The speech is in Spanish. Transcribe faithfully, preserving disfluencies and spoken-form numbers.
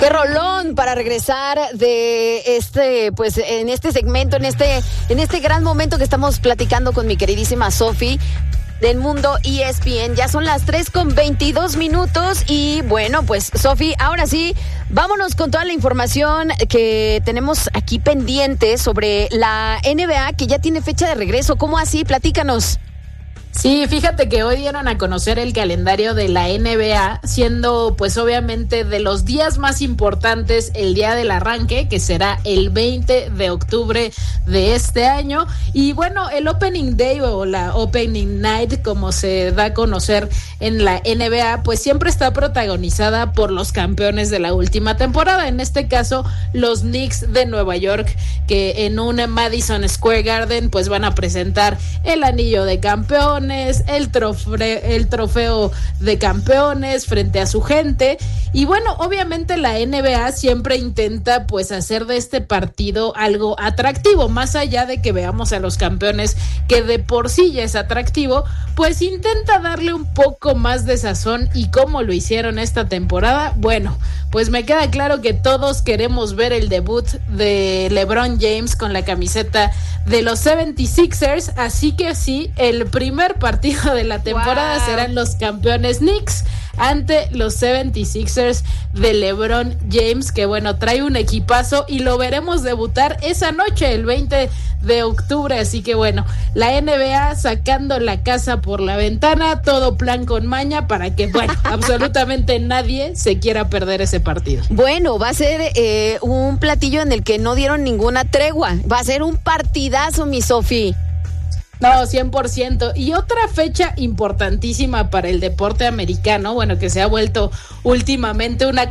Qué rolón para regresar de este, pues en este segmento, en este, en este gran momento que estamos platicando con mi queridísima Sofi del mundo E S P N. Ya son las tres con veintidós minutos y bueno, pues Sofi, ahora sí, vámonos con toda la información que tenemos aquí pendiente sobre la N B A que ya tiene fecha de regreso. ¿Cómo así? Platícanos. Sí, fíjate que hoy dieron a conocer el calendario de la N B A, siendo pues obviamente de los días más importantes el día del arranque, que será el veinte de octubre de este año. Y bueno, el Opening Day o la Opening Night, como se da a conocer en la N B A, pues siempre está protagonizada por los campeones de la última temporada. En este caso, los Knicks de Nueva York, que en un Madison Square Garden pues van a presentar el anillo de campeón, el trofeo, el trofeo de campeones frente a su gente. Y bueno, obviamente la N B A siempre intenta pues hacer de este partido algo atractivo, más allá de que veamos a los campeones, que de por sí ya es atractivo, pues intenta darle un poco más de sazón. Y cómo lo hicieron esta temporada, bueno, pues me queda claro que todos queremos ver el debut de LeBron James con la camiseta de los setenta y seis ers, así que sí, el primer partido de la temporada wow. serán los campeones Knicks ante los setenta y seis ers de LeBron James, que bueno, trae un equipazo y lo veremos debutar esa noche, el veinte de octubre, así que bueno, la N B A sacando la casa por la ventana, todo plan con maña para que, bueno, absolutamente nadie se quiera perder ese partido. Bueno, va a ser eh, un platillo en el que no dieron ninguna tregua, va a ser un partidazo, mi Sofi. No, cien por ciento. Y otra fecha importantísima para el deporte americano, bueno, que se ha vuelto últimamente una